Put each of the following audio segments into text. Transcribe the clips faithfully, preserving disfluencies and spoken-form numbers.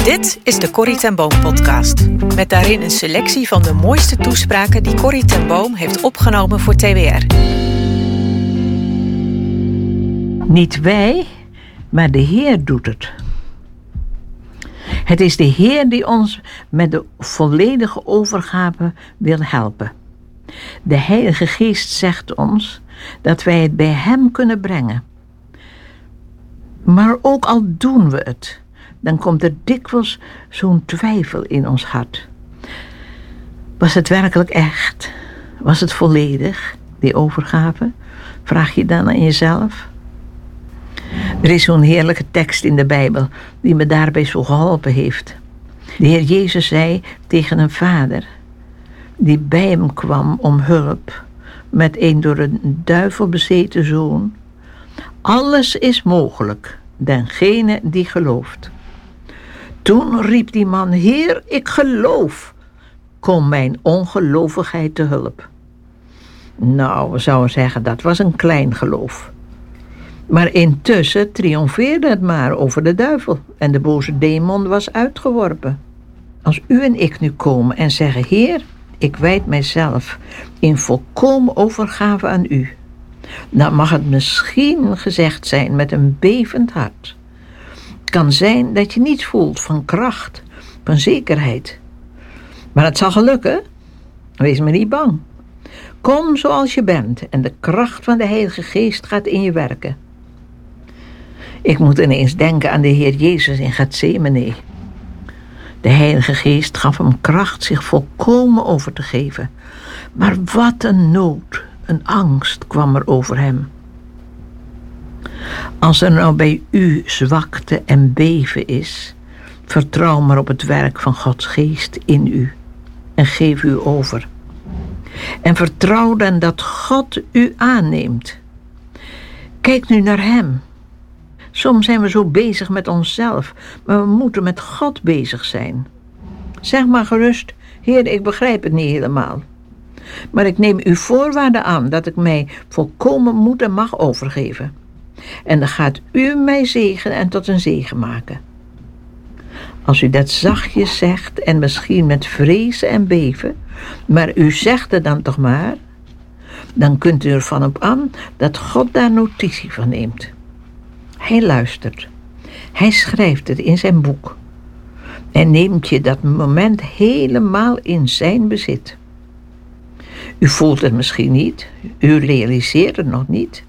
Dit is de Corrie ten Boom podcast. Met daarin een selectie van de mooiste toespraken die Corrie ten Boom heeft opgenomen voor T W R. Niet wij, maar de Heer doet het. Het is de Heer die ons met de volledige overgave wil helpen. De Heilige Geest zegt ons dat wij het bij Hem kunnen brengen. Maar ook al doen we het, dan komt er dikwijls zo'n twijfel in ons hart. Was het werkelijk echt? Was het volledig, die overgave? Vraag je dan aan jezelf? Er is zo'n heerlijke tekst in de Bijbel die me daarbij zo geholpen heeft. De Heer Jezus zei tegen een vader die bij hem kwam om hulp met een door een duivel bezeten zoon: alles is mogelijk, dengene die gelooft. Toen riep die man: Heer, ik geloof, kom mijn ongelovigheid te hulp. Nou, we zouden zeggen dat was een klein geloof. Maar intussen triomfeerde het maar over de duivel en de boze demon was uitgeworpen. Als u en ik nu komen en zeggen: Heer, ik wijd mijzelf in volkomen overgave aan u, dan mag het misschien gezegd zijn met een bevend hart. Het kan zijn dat je niets voelt van kracht, van zekerheid. Maar het zal gelukken. Wees maar niet bang. Kom zoals je bent en de kracht van de Heilige Geest gaat in je werken. Ik moet ineens denken aan de Heer Jezus in Getsemane. De Heilige Geest gaf hem kracht zich volkomen over te geven. Maar wat een nood, een angst kwam er over hem. Als er nou bij u zwakte en beven is, vertrouw maar op het werk van Gods Geest in u en geef u over. En vertrouw dan dat God u aanneemt. Kijk nu naar Hem. Soms zijn we zo bezig met onszelf, maar we moeten met God bezig zijn. Zeg maar gerust: Heer, ik begrijp het niet helemaal. Maar ik neem uw voorwaarden aan dat ik mij volkomen moet en mag overgeven. En dan gaat u mij zegenen en tot een zegen maken. Als u dat zachtjes zegt en misschien met vrezen en beven, maar u zegt het dan toch maar, dan kunt u ervan op aan dat God daar notitie van neemt. Hij luistert. Hij schrijft het in zijn boek. En neemt je dat moment helemaal in zijn bezit. U voelt het misschien niet. U realiseert het nog niet.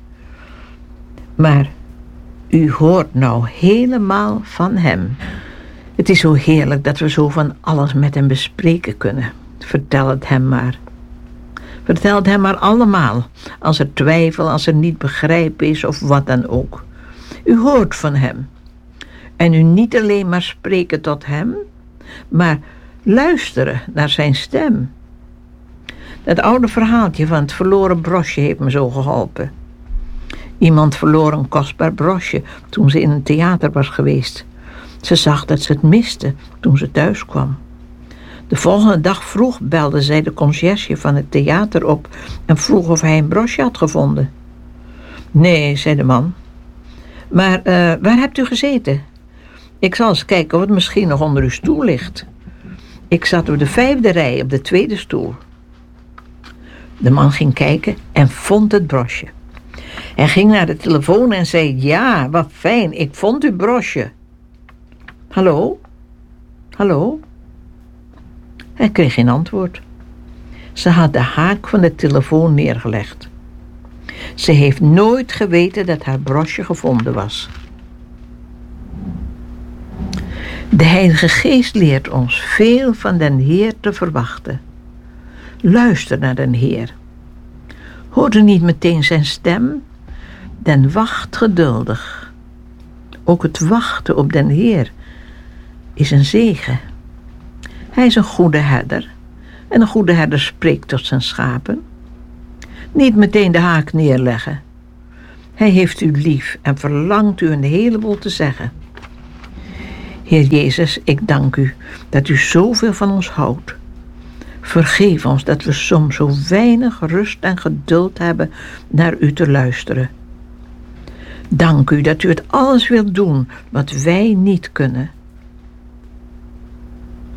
Maar u hoort nou helemaal van Hem. Het is zo heerlijk dat we zo van alles met Hem bespreken kunnen. Vertel het Hem maar. Vertel het Hem maar allemaal. Als er twijfel, als er niet begrijpen is of wat dan ook. U hoort van Hem. En u niet alleen maar spreken tot Hem, maar luisteren naar zijn stem. Dat oude verhaaltje van het verloren brosje heeft me zo geholpen. Iemand verloor een kostbaar brosje toen ze in een theater was geweest. Ze zag dat ze het miste toen ze thuis kwam. De volgende dag vroeg belde zij de conciërge van het theater op en vroeg of hij een brosje had gevonden. Nee, zei de man. Maar uh, waar hebt u gezeten? Ik zal eens kijken of het misschien nog onder uw stoel ligt. Ik zat op de vijfde rij op de tweede stoel. De man ging kijken en vond het brosje. Hij ging naar de telefoon en zei: ja, wat fijn, ik vond uw brosje. Hallo? Hallo? Hij kreeg geen antwoord. Ze had de haak van de telefoon neergelegd. Ze heeft nooit geweten dat haar brosje gevonden was. De Heilige Geest leert ons veel van den Heer te verwachten. Luister naar den Heer. Hoor er niet meteen zijn stem, dan wacht geduldig. Ook het wachten op den Heer is een zegen. Hij is een goede herder en een goede herder spreekt tot zijn schapen. Niet meteen de haak neerleggen. Hij heeft u lief en verlangt u een heleboel te zeggen. Heer Jezus, ik dank u dat u zoveel van ons houdt. Vergeef ons dat we soms zo weinig rust en geduld hebben naar u te luisteren. Dank u dat u het alles wilt doen wat wij niet kunnen.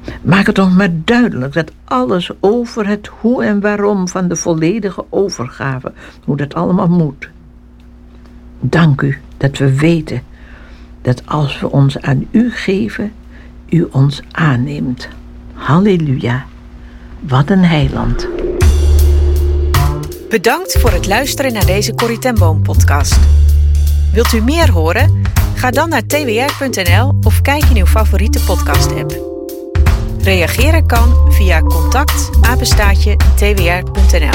Maak het ons maar duidelijk dat alles over het hoe en waarom van de volledige overgave, hoe dat allemaal moet. Dank u dat we weten dat als we ons aan u geven, u ons aanneemt. Halleluja, wat een heiland. Bedankt voor het luisteren naar deze Corrie ten Boom podcast. Wilt u meer horen? Ga dan naar t w r punt n l of kijk in uw favoriete podcast app. Reageren kan via contact apenstaartje t w r punt n l.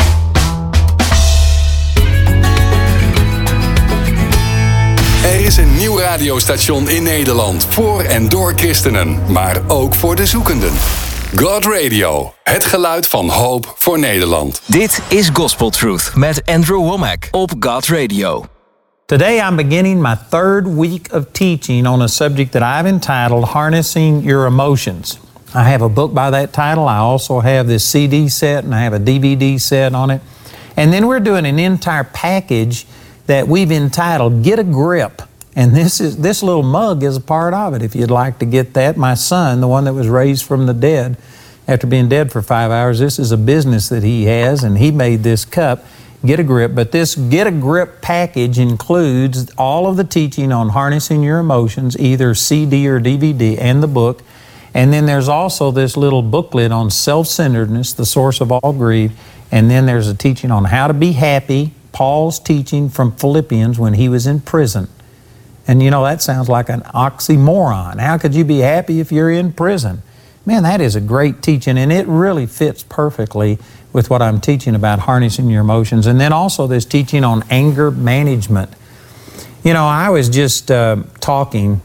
Er is een nieuw radiostation in Nederland voor en door christenen, maar ook voor de zoekenden. God Radio, het geluid van hoop voor Nederland. Dit is Gospel Truth met Andrew Womack op God Radio. Today I'm beginning my third week of teaching on a subject that I've entitled Harnessing Your Emotions. I have a book by that title. I also have this C D set and I have a D V D set on it. And then we're doing an entire package that we've entitled Get a Grip. And this is this little mug is a part of it, if you'd like to get that. My son, the one that was raised from the dead after being dead for five hours, this is a business that he has, and he made this cup, Get a Grip. But this Get a Grip package includes all of the teaching on harnessing your emotions, either C D or D V D, and the book. And then there's also this little booklet on self-centeredness, the source of all greed. And then there's a teaching on how to be happy, Paul's teaching from Philippians when he was in prison. And you know, that sounds like an oxymoron. How could you be happy if you're in prison? Man, that is a great teaching, and it really fits perfectly with what I'm teaching about harnessing your emotions. And then also this teaching on anger management. You know, I was just uh, talking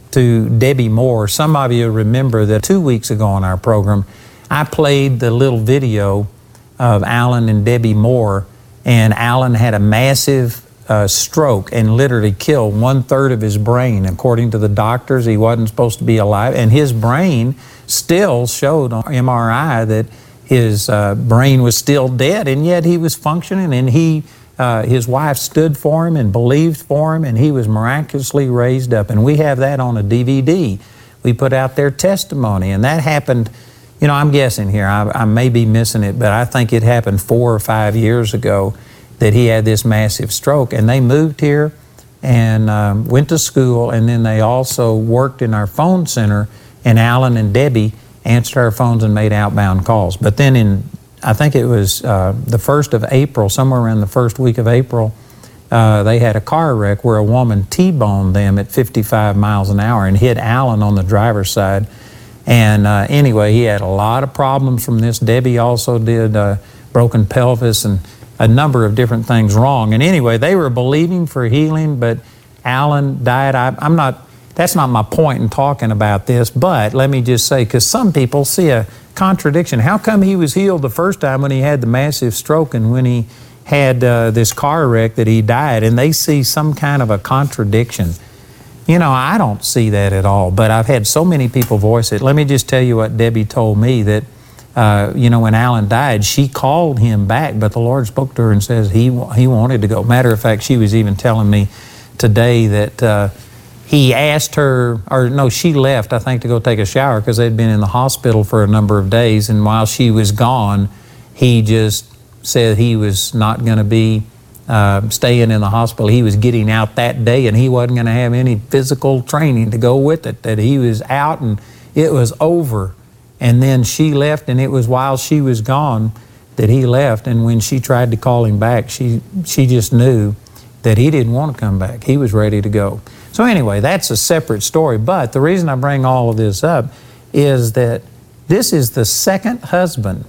to Debbie Moore. Some of you remember that two weeks ago on our program, I played the little video of Alan and Debbie Moore, and Alan had a massive Uh, stroke and literally killed one third of his brain. According to the doctors, he wasn't supposed to be alive, and his brain still showed on M R I that his uh, brain was still dead, and yet he was functioning, and he, uh, his wife stood for him and believed for him, and he was miraculously raised up. And we have that on a D V D. We put out their testimony, and that happened, you know, I'm guessing here, I, I may be missing it, but I think it happened four or five years ago that he had this massive stroke. And they moved here and um, went to school, and then they also worked in our phone center, and Alan and Debbie answered our phones and made outbound calls. But then in, I think it was uh, the first of April, somewhere around the first week of April, uh, they had a car wreck where a woman T-boned them at fifty-five miles an hour and hit Alan on the driver's side. And uh, anyway, he had a lot of problems from this. Debbie also did uh, broken pelvis and a number of different things wrong. And anyway, they were believing for healing, but Alan died. I, I'm not, that's not my point in talking about this, but let me just say, because some people see a contradiction. How come he was healed the first time when he had the massive stroke and when he had uh, this car wreck that he died? And they see some kind of a contradiction. You know, I don't see that at all, but I've had so many people voice it. Let me just tell you what Debbie told me, that Uh, you know, when Alan died, she called him back, but the Lord spoke to her and says he he wanted to go. Matter of fact, she was even telling me today that uh, he asked her, or no, she left, I think, to go take a shower because they'd been in the hospital for a number of days, and while she was gone, he just said he was not going to be uh, staying in the hospital. He was getting out that day, and he wasn't going to have any physical training to go with it, that he was out and it was over. And then she left, and it was while she was gone that he left. And when she tried to call him back, she she just knew that he didn't want to come back. He was ready to go. So anyway, that's a separate story. But the reason I bring all of this up is that this is the second husband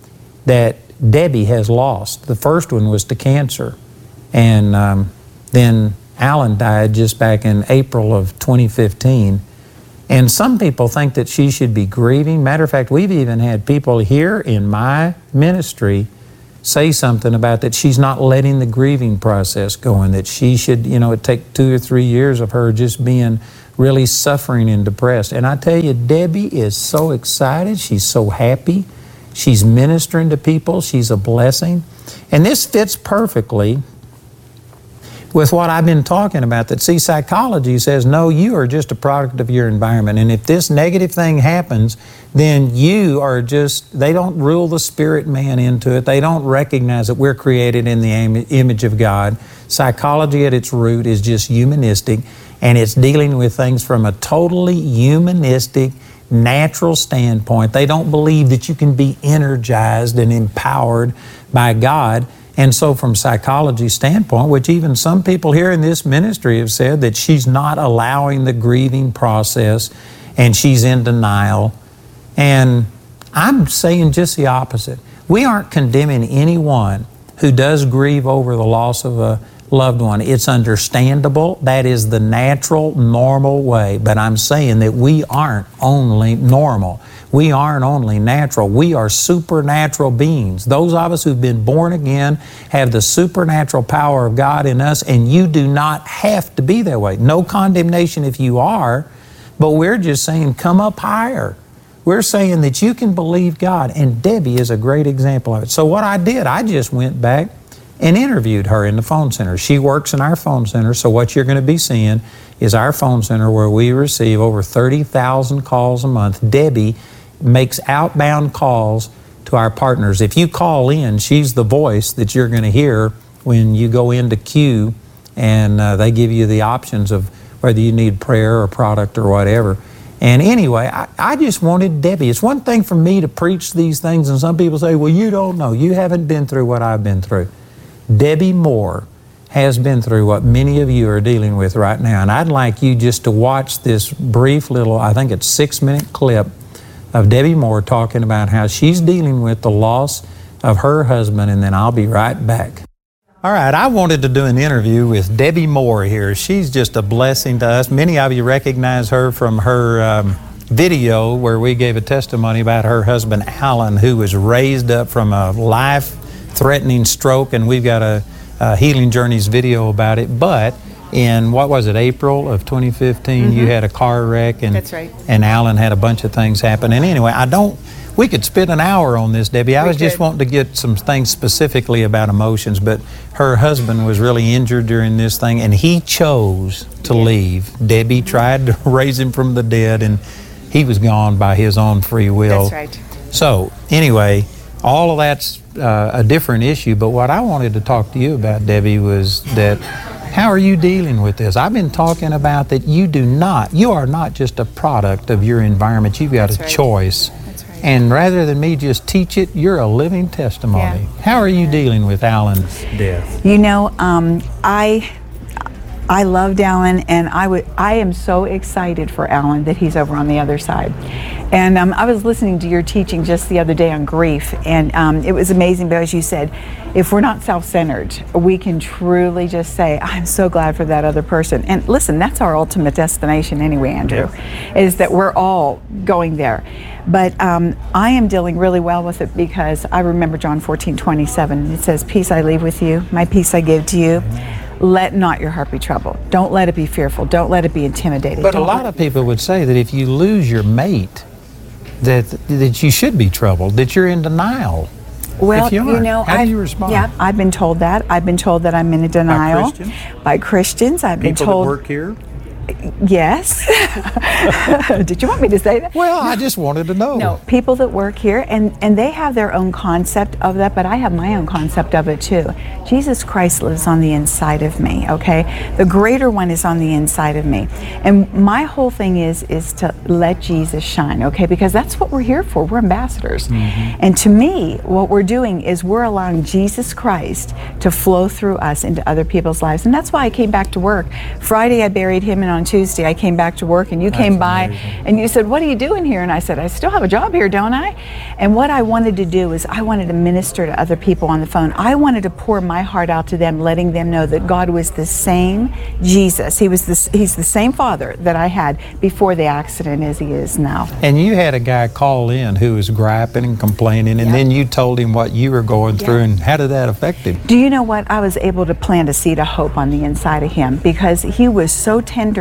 that Debbie has lost. The first one was to cancer. And um, then Alan died just back in April of twenty fifteen. And some people think that she should be grieving. Matter of fact, we've even had people here in my ministry say something about that she's not letting the grieving process go, and that she should, you know, it take two or three years of her just being really suffering and depressed. And I tell you, Debbie is so excited. She's so happy. She's ministering to people. She's a blessing. And this fits perfectly with what I've been talking about. That, see, psychology says, no, you are just a product of your environment. And if this negative thing happens, then you are just, they don't rule the spirit man into it. They don't recognize that we're created in the im- image of God. Psychology at its root is just humanistic, and it's dealing with things from a totally humanistic, natural standpoint. They don't believe that you can be energized and empowered by God. And so from psychology standpoint, which even some people here in this ministry have said that she's not allowing the grieving process and she's in denial. And I'm saying just the opposite. We aren't condemning anyone who does grieve over the loss of a loved one. It's understandable. That is the natural, normal way. But I'm saying that we aren't only normal. We aren't only natural. We are supernatural beings. Those of us who've been born again have the supernatural power of God in us, and you do not have to be that way. No condemnation if you are, but we're just saying come up higher. We're saying that you can believe God, and Debbie is a great example of it. So what I did, I just went back and interviewed her in the phone center. She works in our phone center, so what you're going to be seeing is our phone center where we receive over thirty thousand calls a month. Debbie makes outbound calls to our partners. If you call in, she's the voice that you're going to hear when you go into queue, and uh, they give you the options of whether you need prayer or product or whatever. And anyway, I, I just wanted Debbie. It's one thing for me to preach these things, and some people say, well, you don't know. You haven't been through what I've been through. Debbie Moore has been through what many of you are dealing with right now. And I'd like you just to watch this brief little, I think it's six-minute clip of Debbie Moore talking about how she's dealing with the loss of her husband, and then I'll be right back. All right, I wanted to do an interview with Debbie Moore here. She's just a blessing to us. Many of you recognize her from her um, video where we gave a testimony about her husband, Alan, who was raised up from a life-threatening stroke, and we've got a, a Healing Journeys video about it. But in, what was it, April of twenty fifteen, mm-hmm. you had a car wreck, and, That's right. and Alan had a bunch of things happen. And anyway, I don't, we could spend an hour on this, Debbie. I we was could. just wanting to get some things specifically about emotions, but her husband was really injured during this thing, and he chose to yeah. leave. Debbie mm-hmm. tried to raise him from the dead, and he was gone by his own free will. That's right. So anyway, all of that's uh, a different issue, but what I wanted to talk to you about, Debbie, was that how are you dealing with this? I've been talking about that you do not, you are not just a product of your environment. You've got That's a right. choice. That's right. And rather than me just teach it, you're a living testimony. Yeah. How are you dealing with Alan's death? You know, um, I I loved Alan, and I would I am so excited for Alan that he's over on the other side. And um, I was listening to your teaching just the other day on grief, and um, it was amazing because you said, if we're not self-centered, we can truly just say, I'm so glad for that other person. And listen, that's our ultimate destination anyway, Andrew, yeah. is that we're all going there. But um, I am dealing really well with it because I remember John fourteen twenty-seven. It says, peace I leave with you, my peace I give to you. Let not your heart be troubled. Don't let it be fearful. Don't let it be intimidated. But Don't a lot of people would say that if you lose your mate, that that you should be troubled, that you're in denial. Well, if you, you know, how I, do you respond? Yeah, I've been told that. I've been told that I'm in a denial. By Christians? By Christians. I've People been told. that work here? Yes. Did you want me to say that? Well, I just wanted to know. No, people that work here, and, and they have their own concept of that, but I have my own concept of it too. Jesus Christ lives on the inside of me, okay? The greater one is on the inside of me. And my whole thing is is to let Jesus shine, okay? Because that's what we're here for. We're ambassadors. Mm-hmm. And to me, what we're doing is we're allowing Jesus Christ to flow through us into other people's lives. And that's why I came back to work. Friday I buried him, and on Tuesday I came back to work, and you That's came by amazing. and you said, what are you doing here? And I said, I still have a job here, don't I? And what I wanted to do is I wanted to minister to other people on the phone. I wanted to pour my heart out to them, letting them know that God was the same Jesus. He was this, he's the same Father that I had before the accident as he is now. And you had a guy call in who was griping and complaining, and Yep. then you told him what you were going through, Yep. and how did that affect him? Do you know what? I was able to plant a seed of hope on the inside of him because he was so tender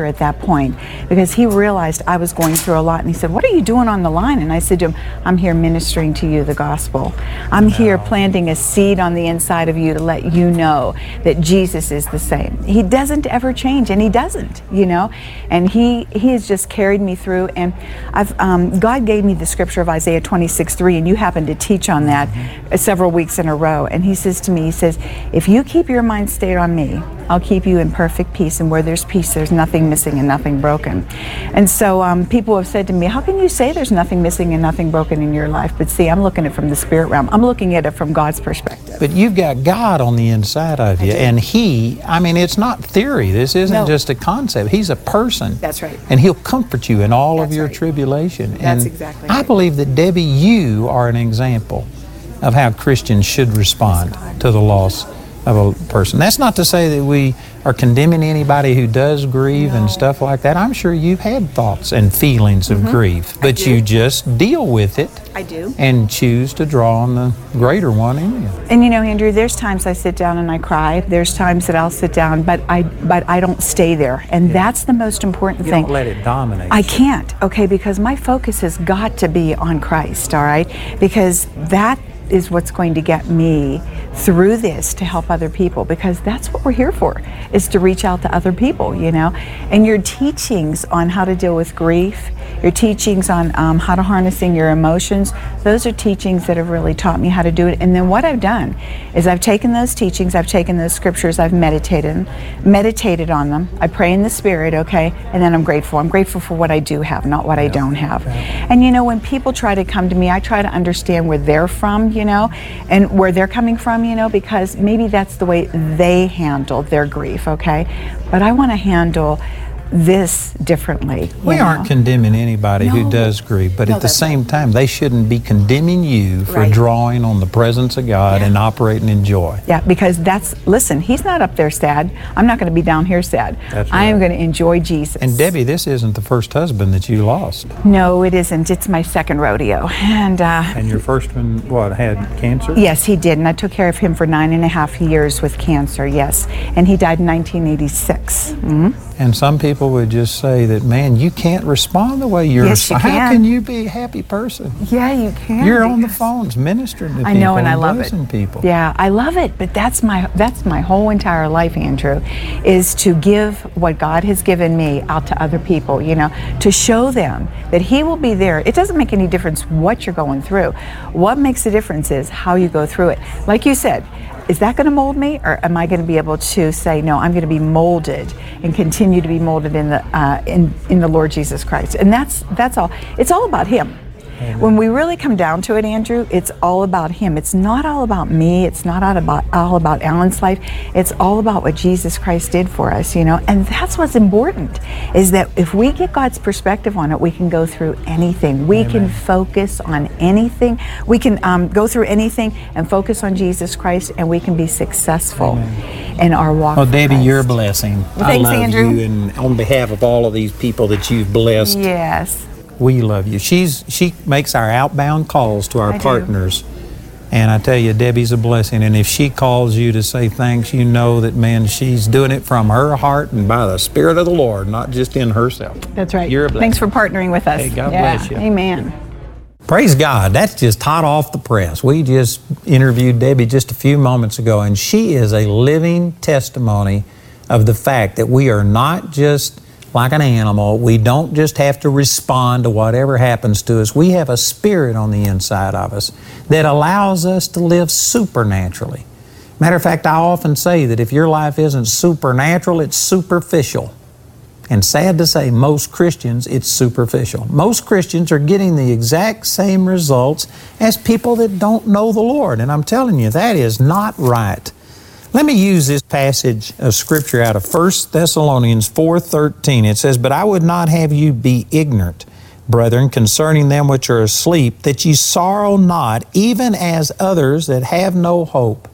at that point because he realized I was going through a lot. And he said, what are you doing on the line? And I said to him, I'm here ministering to you the gospel. I'm here planting a seed on the inside of you to let you know that Jesus is the same. He doesn't ever change, and he doesn't, you know. And he he has just carried me through. And I've um, God gave me the scripture of Isaiah twenty-six three, and you happened to teach on that uh, several weeks in a row. And he says to me, he says, if you keep your mind stayed on me, I'll keep you in perfect peace. And where there's peace, there's nothing missing and nothing broken. And so um, people have said to me, how can you say there's nothing missing and nothing broken in your life? But see, I'm looking at it from the spirit realm. I'm looking at it from God's perspective. But you've got God on the inside of you. And He, I mean, it's not theory. This isn't No. just a concept. He's a person. That's right. And He'll comfort you in all That's of your right. tribulation. That's and exactly I right. believe that, Debbie, you are an example of how Christians should respond to the loss of a person. That's not to say that we are condemning anybody who does grieve No. and stuff like that. I'm sure you've had thoughts and feelings of grief, but do. you just deal with it I do. and choose to draw on the greater one in you. And you know, Andrew, there's times I sit down and I cry. There's times that I'll sit down, but I but I don't stay there. And that's the most important You thing. don't let it dominate. I can't, okay, because my focus has got to be on Christ, all right? Because that is what's going to get me through this to help other people, because that's what we're here for, is to reach out to other people, you know. And your teachings on how to deal with grief, your teachings on um, how to harnessing your emotions, those are teachings that have really taught me how to do it. And then what I've done is I've taken those teachings, I've taken those scriptures, I've meditated, meditated on them. I pray in the Spirit, okay, and then I'm grateful. I'm grateful for what I do have, not what I don't have. And you know, when people try to come to me, I try to understand where they're from, you know, and where they're coming from, you know, because maybe that's the way they handle their grief, okay? But I want to handle this differently. We you aren't know? condemning anybody No. who does grieve, but No, at the that's same time, they shouldn't be condemning you for Right. drawing on the presence of God Yeah. and operating in joy. Yeah, because that's, listen, he's not up there sad. I'm not going to be down here sad. That's I am right. going to enjoy Jesus. And Debbie, this isn't the first husband that you lost. No, it isn't. It's my second rodeo. And uh, And your first one, what, had cancer? yes, he did. And I took care of him for nine and a half years with cancer, yes. And he died in nineteen eighty-six. Mhm. And some people would just say that, man, you can't respond the way you're. Yes, you How can. can you be a happy person? Yeah, you can. You're on the because- phones ministering to people. I know, and I love it. blessing people. Yeah, I love it. But that's my that's my whole entire life, Andrew, is to give what God has given me out to other people. You know, to show them that He will be there. It doesn't make any difference what you're going through. What makes the difference is how you go through it. Like you said, is that going to mold me, or am I going to be able to say, no, I'm going to be molded and continue to be molded in the uh, in in the Lord Jesus Christ? And that's that's all. It's all about Him. When we really come down to it, Andrew, it's all about Him. It's not all about me. It's not all about all about Alan's life. It's all about what Jesus Christ did for us, you know. And that's what's important, is that if we get God's perspective on it, we can go through anything. We Amen. can focus on anything. We can um, go through anything and focus on Jesus Christ, and we can be successful in our walk. Well, with Debbie, Christ. you're a blessing. Thanks, I love Andrew. you, and on behalf of all of these people that you've blessed, Yes. we love you. She's she makes our outbound calls to our I do. partners, and I tell you, Debbie's a blessing. And if she calls you to say thanks, you know that, man, she's doing it from her heart and by the Spirit of the Lord, not just in herself. That's right. You're a blessing. Thanks for partnering with us. Hey, God Yeah. bless you. Amen. Praise God. That's just hot off the press. We just interviewed Debbie just a few moments ago, and she is a living testimony of the fact that we are not just like an animal. We don't just have to respond to whatever happens to us. We have a spirit on the inside of us that allows us to live supernaturally. Matter of fact, I often say that if your life isn't supernatural, it's superficial. And sad to say, most Christians, it's superficial. Most Christians are getting the exact same results as people that don't know the Lord. And I'm telling you, that is not right. Let me use this passage of Scripture out of First Thessalonians four thirteen. It says, "But I would not have you be ignorant, brethren, concerning them which are asleep, that ye sorrow not, even as others that have no hope."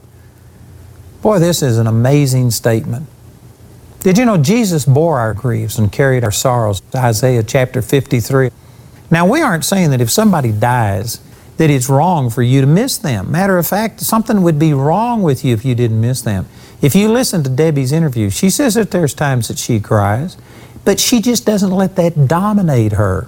Boy, this is an amazing statement. Did you know Jesus bore our griefs and carried our sorrows? Isaiah chapter fifty-three. Now, we aren't saying that if somebody dies, that it's wrong for you to miss them. Matter of fact, something would be wrong with you if you didn't miss them. If you listen to Debbie's interview, she says that there's times that she cries, but she just doesn't let that dominate her.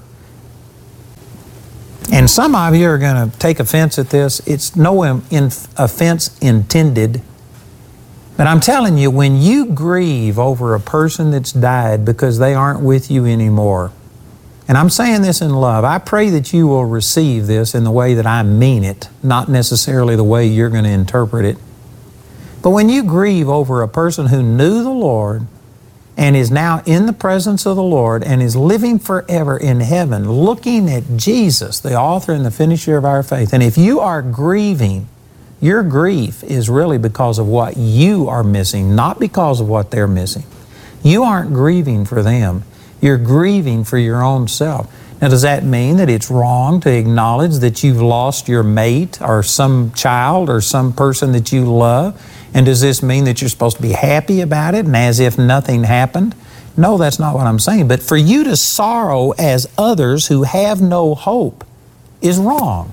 And some of you are going to take offense at this. It's no in, in, offense intended. But I'm telling you, when you grieve over a person that's died because they aren't with you anymore, and I'm saying this in love, I pray that you will receive this in the way that I mean it, not necessarily the way you're going to interpret it. But when you grieve over a person who knew the Lord and is now in the presence of the Lord and is living forever in heaven, looking at Jesus, the author and the finisher of our faith, and if you are grieving, your grief is really because of what you are missing, not because of what they're missing. You aren't grieving for them. You're grieving for your own self. Now, does that mean that it's wrong to acknowledge that you've lost your mate or some child or some person that you love? And does this mean that you're supposed to be happy about it and as if nothing happened? No, that's not what I'm saying. But for you to sorrow as others who have no hope is wrong.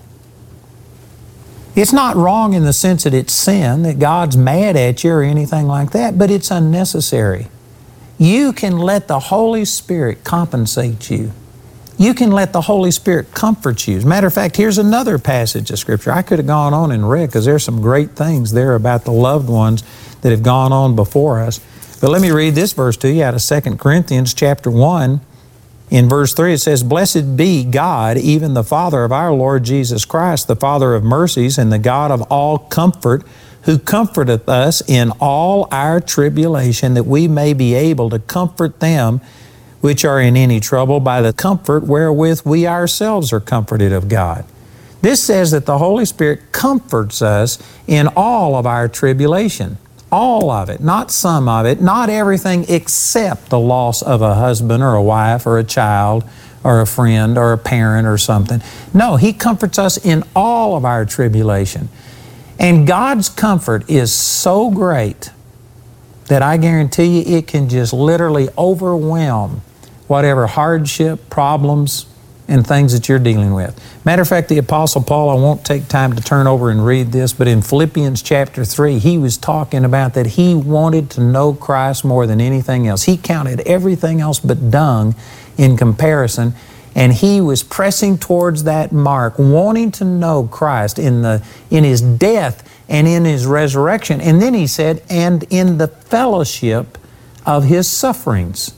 It's not wrong in the sense that it's sin, that God's mad at you or anything like that, but it's unnecessary. You can let the Holy Spirit compensate you. You can let the Holy Spirit comfort you. As a matter of fact, here's another passage of Scripture. I could have gone on and read because there's some great things there about the loved ones that have gone on before us. But let me read this verse to you out of Second Corinthians chapter one. In verse three it says, "Blessed be God, even the Father of our Lord Jesus Christ, the Father of mercies and the God of all comfort, who comforteth us in all our tribulation, that we may be able to comfort them which are in any trouble by the comfort wherewith we ourselves are comforted of God." This says that the Holy Spirit comforts us in all of our tribulation. All of it, not some of it, not everything except the loss of a husband or a wife or a child or a friend or a parent or something. No, He comforts us in all of our tribulation. And God's comfort is so great that I guarantee you it can just literally overwhelm whatever hardship, problems, and things that you're dealing with. Matter of fact, the Apostle Paul, I won't take time to turn over and read this, but in Philippians chapter three, he was talking about that he wanted to know Christ more than anything else. He counted everything else but dung in comparison, and he was pressing towards that mark, wanting to know Christ in the in His death and in His resurrection. And then he said, and in the fellowship of His sufferings.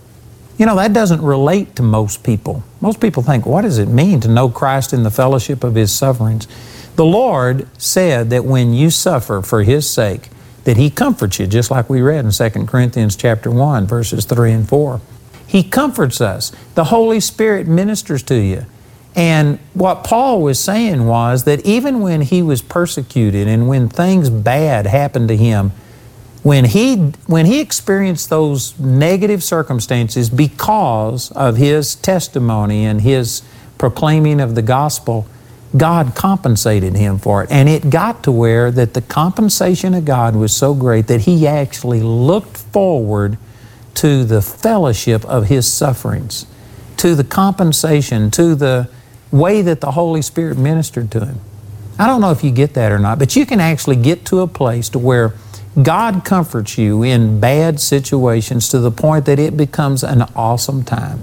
You know, that doesn't relate to most people. Most people think, what does it mean to know Christ in the fellowship of His sufferings? The Lord said that when you suffer for His sake, that He comforts you, just like we read in Second Corinthians chapter one, verses three and four. He comforts us. The Holy Spirit ministers to you. And what Paul was saying was that even when he was persecuted and when things bad happened to him, When he, when he experienced those negative circumstances because of his testimony and his proclaiming of the gospel, God compensated him for it. And it got to where that the compensation of God was so great that he actually looked forward to the fellowship of his sufferings, to the compensation, to the way that the Holy Spirit ministered to him. I don't know if you get that or not, but you can actually get to a place to where God comforts you in bad situations to the point that it becomes an awesome time.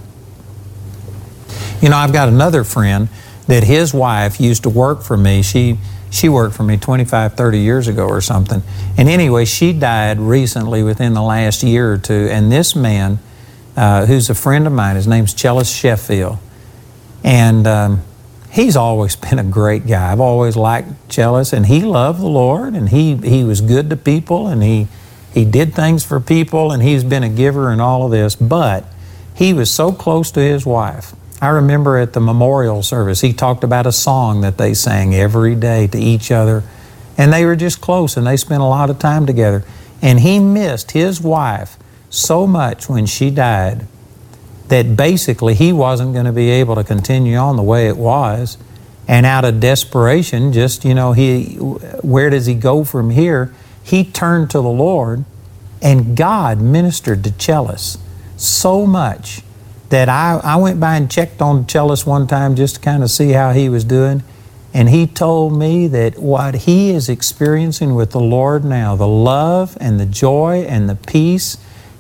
You know, I've got another friend that his wife used to work for me. She she worked for me twenty-five, thirty years ago or something. And anyway, she died recently within the last year or two. And this man, uh, who's a friend of mine, his name's Chellis Sheffield. And um, he's always been a great guy. I've always liked Chellis, and he loved the Lord, and he, he was good to people, and he, he did things for people, and he's been a giver in all of this. But he was so close to his wife. I remember at the memorial service, he talked about a song that they sang every day to each other, and they were just close, and they spent a lot of time together. And he missed his wife so much when she died that basically he wasn't going to be able to continue on the way it was. And out of desperation, just, you know, he, where does he go from here? He turned to the Lord, and God ministered to Chellis so much that I, I went by and checked on Chellis one time just to kind of see how he was doing. And he told me that what he is experiencing with the Lord now, the love and the joy and the peace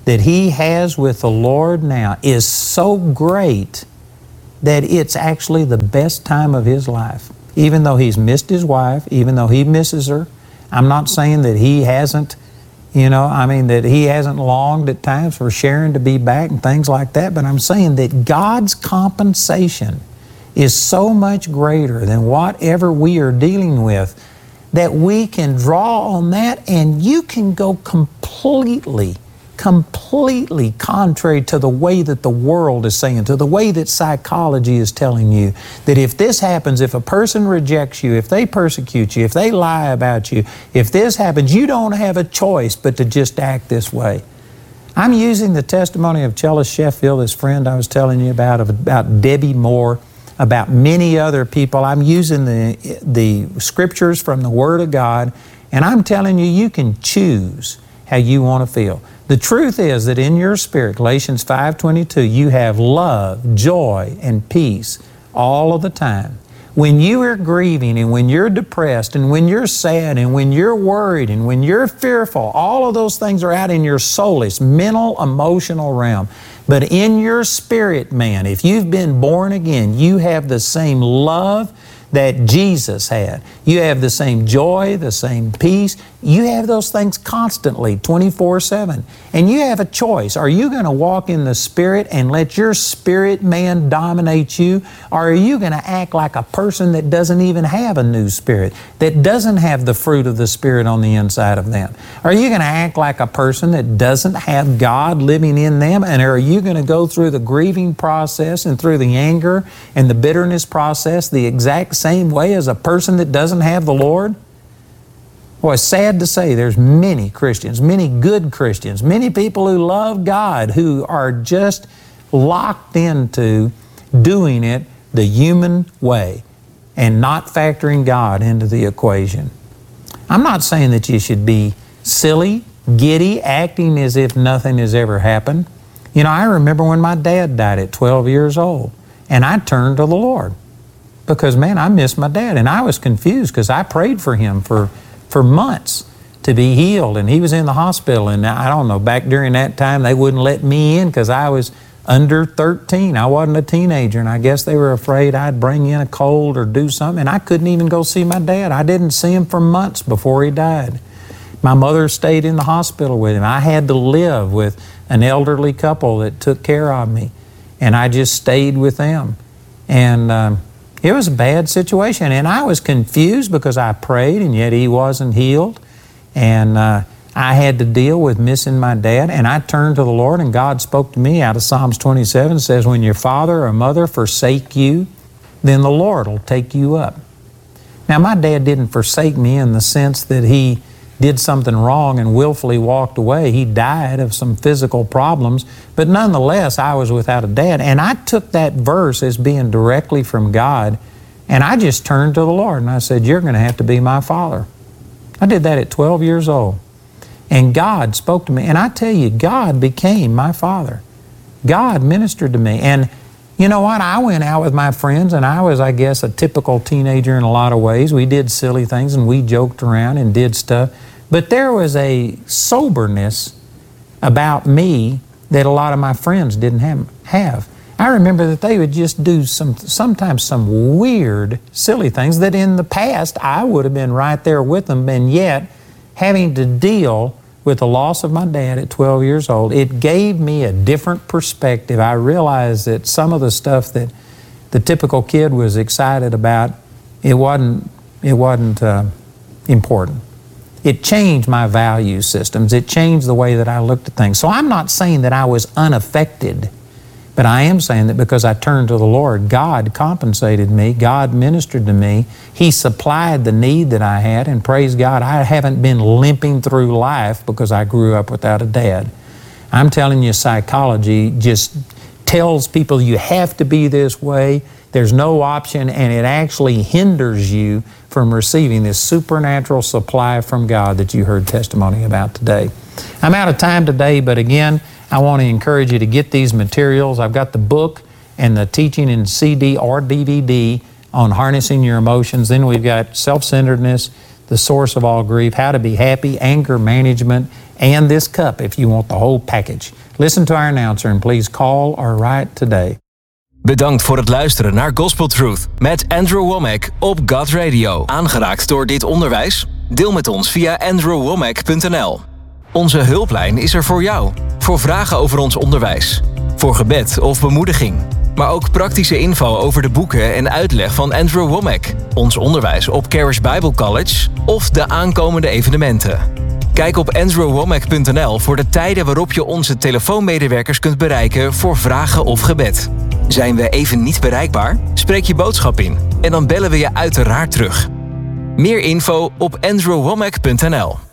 that he has with the Lord now is so great that it's actually the best time of his life. Even though he's missed his wife, even though he misses her, I'm not saying that he hasn't, you know, I mean that he hasn't longed at times for Sharon to be back and things like that, but I'm saying that God's compensation is so much greater than whatever we are dealing with that we can draw on that, and you can go completely completely contrary to the way that the world is saying, to the way that psychology is telling you, that if this happens, if a person rejects you, if they persecute you, if they lie about you, if this happens, you don't have a choice but to just act this way. I'm using the testimony of Chella Sheffield, this friend I was telling you about, of, about Debbie Moore, about many other people. I'm using the, the scriptures from the Word of God, and I'm telling you, you can choose how you want to feel. The truth is that in your spirit, Galatians five twenty-two, you have love, joy, and peace all of the time. When you are grieving and when you're depressed and when you're sad and when you're worried and when you're fearful, all of those things are out in your soulish, mental, emotional realm. But in your spirit, man, if you've been born again, you have the same love that Jesus had. You have the same joy, the same peace. You have those things constantly, twenty-four seven. And you have a choice. Are you going to walk in the Spirit and let your spirit man dominate you? Or are you going to act like a person that doesn't even have a new spirit, that doesn't have the fruit of the Spirit on the inside of them? Are you going to act like a person that doesn't have God living in them? And are you going to go through the grieving process and through the anger and the bitterness process the exact same way as a person that doesn't have the Lord? Boy, it's sad to say there's many Christians, many good Christians, many people who love God who are just locked into doing it the human way and not factoring God into the equation. I'm not saying that you should be silly, giddy, acting as if nothing has ever happened. You know, I remember when my dad died at twelve years old, and I turned to the Lord because, man, I missed my dad, and I was confused because I prayed for him for for months to be healed, and he was in the hospital, and I don't know, back during that time they wouldn't let me in because I was under thirteen. I wasn't a teenager, and I guess they were afraid I'd bring in a cold or do something, and I couldn't even go see my dad. I didn't see him for months before he died. My mother stayed in the hospital with him. I had to live with an elderly couple that took care of me, and I just stayed with them. And um, it was a bad situation, and I was confused because I prayed, and yet he wasn't healed. And uh, I had to deal with missing my dad, and I turned to the Lord, and God spoke to me out of Psalms twenty-seven. It says, when your father or mother forsake you, then the Lord will take you up. Now, my dad didn't forsake me in the sense that he did something wrong and willfully walked away. He died of some physical problems, but nonetheless, I was without a dad. And I took that verse as being directly from God, and I just turned to the Lord, and I said, you're going to have to be my father. I did that at twelve years old. And God spoke to me, and I tell you, God became my father. God ministered to me. And you know what? I went out with my friends, and I was, I guess, a typical teenager in a lot of ways. We did silly things, and we joked around and did stuff. But there was a soberness about me that a lot of my friends didn't have. have. I remember that they would just do some, sometimes some weird, silly things that in the past I would have been right there with them, and yet having to deal with the loss of my dad at twelve years old, it gave me a different perspective. I realized that some of the stuff that the typical kid was excited about, it wasn't, it wasn't uh, important. It changed my value systems. It changed the way that I looked at things. So I'm not saying that I was unaffected, but I am saying that because I turned to the Lord, God compensated me, God ministered to me, He supplied the need that I had, and praise God, I haven't been limping through life because I grew up without a dad. I'm telling you, psychology just tells people you have to be this way, there's no option, and it actually hinders you from receiving this supernatural supply from God that you heard testimony about today. I'm out of time today, but again, I want to encourage you to get these materials. I've got the book and the teaching in C D or D V D on harnessing your emotions. Then we've got self-centeredness, the source of all grief, how to be happy, anger management, and this cup if you want the whole package. Listen to our announcer and please call or write today. Bedankt voor het luisteren naar Gospel Truth met Andrew Wommack op God Radio. Aangeraakt door dit onderwijs? Deel met ons via andrew wommack punt n l. Onze hulplijn is er voor jou. Voor vragen over ons onderwijs. Voor gebed of bemoediging. Maar ook praktische info over de boeken en uitleg van Andrew Wommack. Ons onderwijs op Charis Bible College of de aankomende evenementen. Kijk op andrew wommack punt n l voor de tijden waarop je onze telefoonmedewerkers kunt bereiken voor vragen of gebed. Zijn we even niet bereikbaar? Spreek je boodschap in en dan bellen we je uiteraard terug. Meer info op andrew wommack punt n l.